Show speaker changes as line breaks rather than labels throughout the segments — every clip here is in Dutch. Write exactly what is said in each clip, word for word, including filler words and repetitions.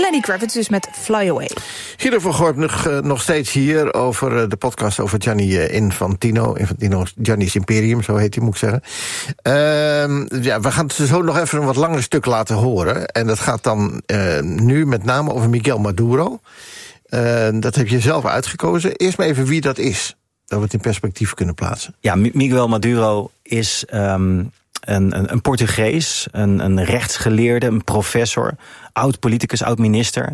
Lenny Kravitz dus met Fly Away.
Guido van Gorp nog, uh, nog steeds hier over uh, de podcast over Gianni uh, Infantino. Infantino, Gianni's Imperium, zo heet hij, moet ik zeggen. Uh, ja, we gaan het zo nog even een wat langer stuk laten horen. En dat gaat dan uh, nu met name over Miguel Maduro. Uh, dat heb je zelf uitgekozen. Eerst maar even wie dat is. Dat we het in perspectief kunnen plaatsen.
Ja, Miguel Maduro is um, een, een, een Portugees, een, een rechtsgeleerde, een professor, oud-politicus, oud-minister.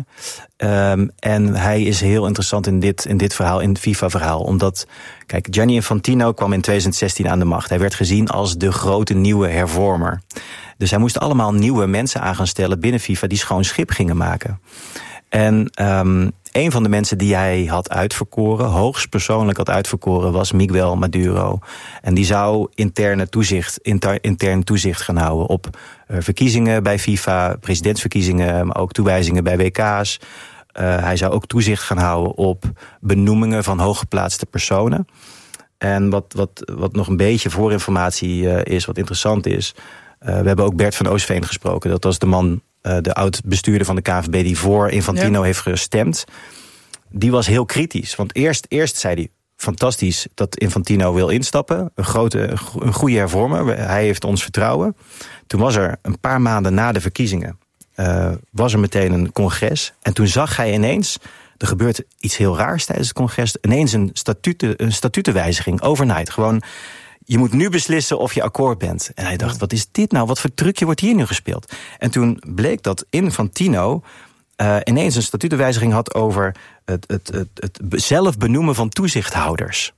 Um, en hij is heel interessant in dit, in dit verhaal, in het FIFA-verhaal. Omdat, kijk, Gianni Infantino kwam in twintig zestien aan de macht. Hij werd gezien als de grote nieuwe hervormer. Dus hij moest allemaal nieuwe mensen aan gaan stellen binnen FIFA die schoon schip gingen maken. En um, een van de mensen die hij had uitverkoren, hoogstpersoonlijk had uitverkoren, was Miguel Maduro. En die zou interne toezicht, inter, intern toezicht gaan houden op uh, verkiezingen bij FIFA, presidentsverkiezingen, maar ook toewijzingen bij W K's. Uh, hij zou ook toezicht gaan houden op benoemingen van hooggeplaatste personen. En wat, wat, wat nog een beetje voorinformatie uh, is, wat interessant is, Uh, we hebben ook Bert van Oostveen gesproken. Dat was de man, uh, de oud-bestuurder van de K N V B die voor Infantino ja. heeft gestemd. Die was heel kritisch. Want eerst, eerst zei hij, fantastisch dat Infantino wil instappen. Een, grote, een goede hervormer. Hij heeft ons vertrouwen. Toen was er een paar maanden na de verkiezingen, Uh, was er meteen een congres. En toen zag hij ineens, er gebeurt iets heel raars tijdens het congres. Ineens een, statute, een statutenwijziging, overnight. Gewoon, je moet nu beslissen of je akkoord bent. En hij dacht, wat is dit nou? Wat voor trucje wordt hier nu gespeeld? En toen bleek dat Infantino uh, ineens een statutenwijziging had over het, het, het, het zelf benoemen van toezichthouders.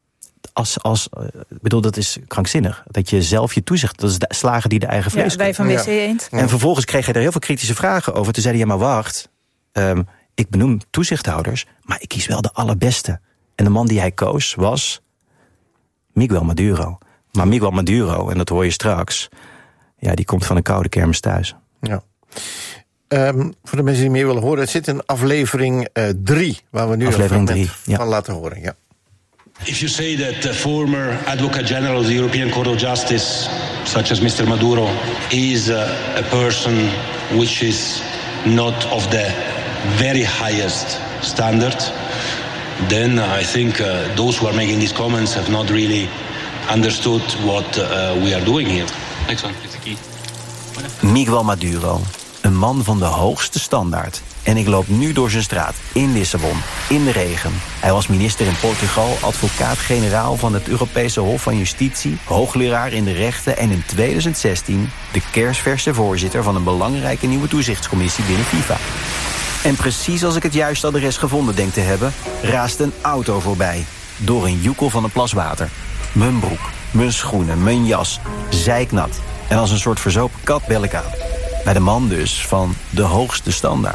Als, als, ik bedoel, dat is krankzinnig. Dat je zelf je toezicht, dat is de slager die de eigen vlees.
Ja, wij van W C Eend.
Ja. En vervolgens kreeg hij er heel veel kritische vragen over. Toen zei hij, ja maar wacht, um, ik benoem toezichthouders, maar ik kies wel de allerbeste. En de man die hij koos was Miguel Maduro. Maar Miguel Maduro, en dat hoor je straks, ja, die komt van een koude kermis thuis.
Ja. Um, voor de mensen die meer willen horen, het zit in aflevering drie, uh, waar we nu
aflevering
een
drie, ja.
van laten horen. Ja.
If you say that the former Advocate General of the European Court of Justice, such as Mister Maduro, is uh, a person which is not of the very highest standard, then I think uh, those who are making these comments have not really understood what uh, we are doing here.
Next one, it's the key.
Miguel Maduro, een man van de hoogste standaard. En ik loop nu door zijn straat, in Lissabon, in de regen. Hij was minister in Portugal, advocaat-generaal van het Europese Hof van Justitie, hoogleraar in de rechten en in twintig zestien de kersverse voorzitter van een belangrijke nieuwe toezichtscommissie binnen FIFA. En precies als ik het juiste adres gevonden denk te hebben, raast een auto voorbij. Door een joekel van een plas water. Mijn broek, mijn schoenen, mijn jas, zeiknat. En als een soort verzopen kat bel ik aan. Bij de man dus van de hoogste standaard.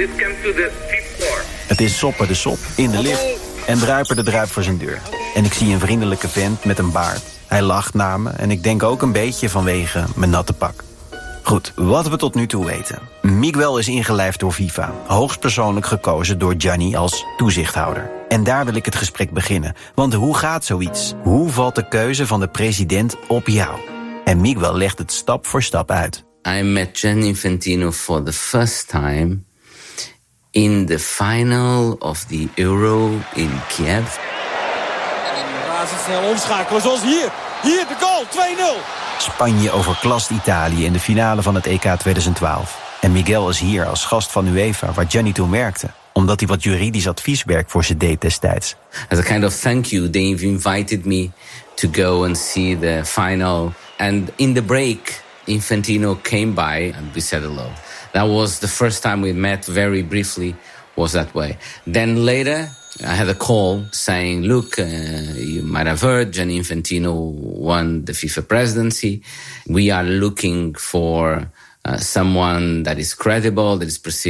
Het is Soppe de Sop in de lift en Druiper de Druip voor zijn deur. En ik zie een vriendelijke vent met een baard. Hij lacht naar me en ik denk ook een beetje vanwege mijn natte pak. Goed, wat we tot nu toe weten. Miguel is ingelijfd door FIFA. Hoogstpersoonlijk gekozen door Gianni als toezichthouder. En daar wil ik het gesprek beginnen. Want hoe gaat zoiets? Hoe valt de keuze van de president op jou? En Miguel legt het stap voor stap uit.
I met Gianni Infantino for the first time in the final of the Euro in Kiev.
En een razendsnel omschakelen zoals hier. Hier de goal, twee nul.
Spanje overklast Italië in de finale van het E K twintig twaalf. En Miguel is hier als gast van UEFA, waar Gianni toen werkte. Omdat hij wat juridisch advieswerk voor ze deed destijds.
As a kind of thank you, they invited me to go and see the final. And in the break, Infantino came by and we said hello. That was the first time we met very briefly, was that way. Then later, I had a call saying, look, uh, you might have heard, Gianni Infantino won the FIFA presidency. We are looking for uh, someone that is credible, that is perceived